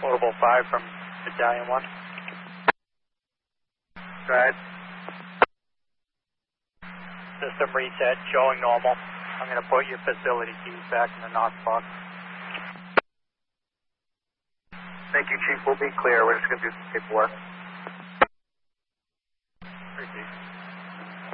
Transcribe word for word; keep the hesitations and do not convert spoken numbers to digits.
Portable five from Battalion one. Go ahead. System reset, showing normal. I'm going to put your facility keys back in the knock box. Thank you, Chief. We'll be clear. We're just going to do some paperwork.